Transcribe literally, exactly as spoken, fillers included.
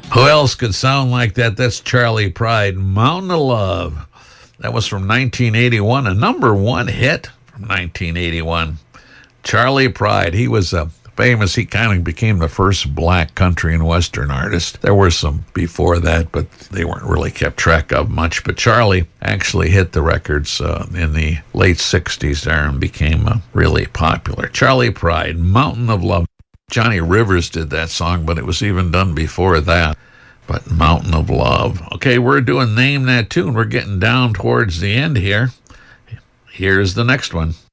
Who else could sound like that? That's Charley Pride, Mountain of Love. That was from nineteen eighty-one, a number one hit from nineteen eighty-one. Charley Pride, he was a famous, he kind of became the first black country and western artist. There were some before that, but they weren't really kept track of much. But Charley actually hit the records uh, in the late sixties there and became uh, really popular. Charley Pride, Mountain of Love. Johnny Rivers did that song, but it was even done before that. But Mountain of Love. Okay, we're doing Name That Tune. We're getting down towards the end here. Here's the next one.